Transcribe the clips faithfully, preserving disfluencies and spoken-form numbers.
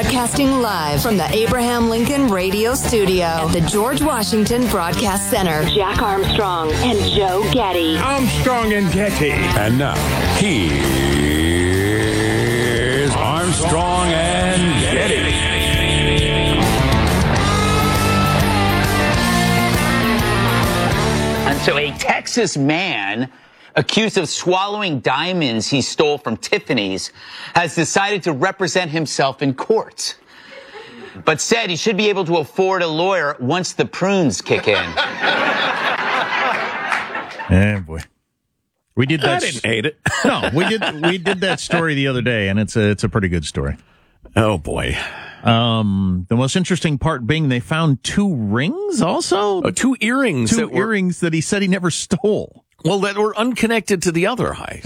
Broadcasting live from the Abraham Lincoln Radio Studio at the George Washington Broadcast Center. Jack Armstrong and Joe Getty. Armstrong and Getty. And now, here's Armstrong and Getty. And so a Texas man accused of swallowing diamonds he stole from Tiffany's has decided to represent himself in court, but said he should be able to afford a lawyer once the prunes kick in. Eh, boy. We did that. I didn't hate it. No, we did we did that story the other day, and it's a it's a pretty good story. Oh boy. Um, the most interesting part being they found two rings also. Uh, two earrings. Two that were, earrings that he said he never stole. Well, that were unconnected to the other heist.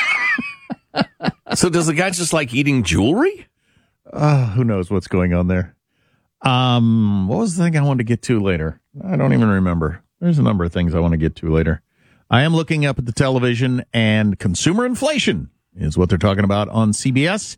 So does the guy just like eating jewelry? Uh, who knows what's going on there? Um, what was the thing I wanted to get to later? I don't even remember. There's a number of things I want to get to later. I am looking up at the television, and consumer inflation is what they're talking about on C B S.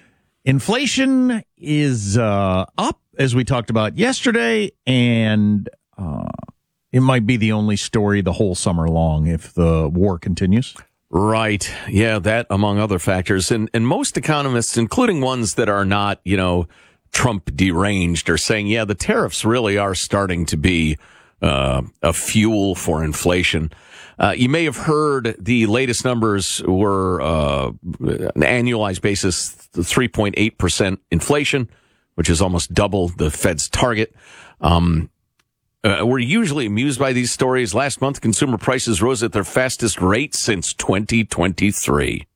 Inflation is uh, up, as we talked about yesterday, and uh, it might be the only story the whole summer long if the war continues. Right. Yeah, that among other factors. And and most economists, including ones that are not, you know, Trump deranged, are saying, yeah, the tariffs really are starting to be uh, a fuel for inflation. Uh, you may have heard the latest numbers were uh, an annualized basis, three point eight percent inflation, which is almost double the Fed's target. Um, uh, we're usually amused by these stories. Last month, consumer prices rose at their fastest rate since twenty twenty-three.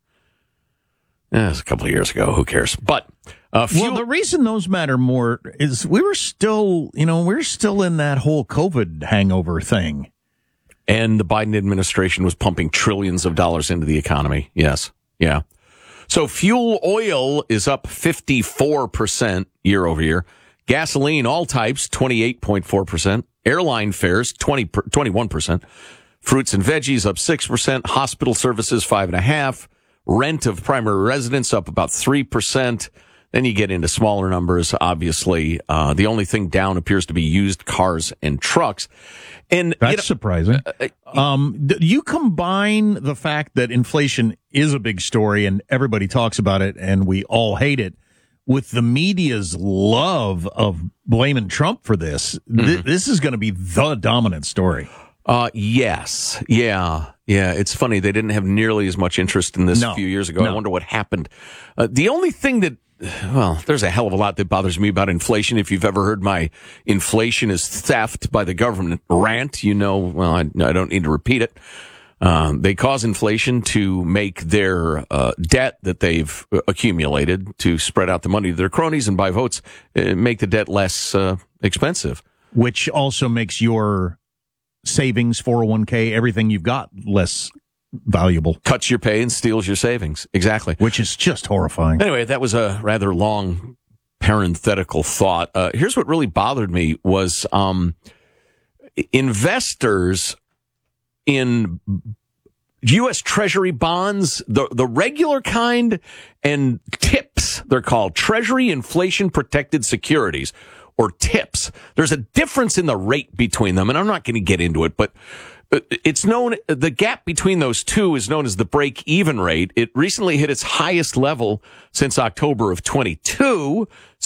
Yeah, it's a couple of years ago. Who cares? But uh, fuel- well, the reason those matter more is we were still, you know, we're still in that whole COVID hangover thing. And the Biden administration was pumping trillions of dollars into the economy. Yes. Yeah. So fuel oil is up fifty-four percent year over year. Gasoline, all types, twenty-eight point four percent. Airline fares, twenty, twenty-one percent. Fruits and veggies up six percent. Hospital services, five point five percent. Rent of primary residence up about three percent. Then you get into smaller numbers, obviously. Uh, the only thing down appears to be used cars and trucks. And that's you know, surprising. Uh, um, you combine the fact that inflation is a big story and everybody talks about it and we all hate it with the media's love of blaming Trump for this. Mm-hmm. Th- this is going to be the dominant story. Uh, yes. Yeah. Yeah. It's funny. They didn't have nearly as much interest in this no. a few years ago. No. I wonder what happened. Uh, the only thing that Well, there's a hell of a lot that bothers me about inflation. If you've ever heard my inflation is theft by the government rant, you know, well, I, I don't need to repeat it. Um, they cause inflation to make their uh, debt that they've accumulated to spread out the money to their cronies and buy votes, uh, make the debt less uh, expensive. Which also makes your savings, four oh one k, everything you've got less valuable. Cuts your pay and steals your savings. Exactly. Which is just horrifying. Anyway, that was a rather long parenthetical thought. Uh, here's what really bothered me was um, investors in U S Treasury bonds, the, the regular kind, and TIPS, they're called Treasury Inflation Protected Securities, or TIPS. There's a difference in the rate between them, and I'm not going to get into it, but it's known, the gap between those two is known as the break-even rate. It recently hit its highest level since October of twenty-two.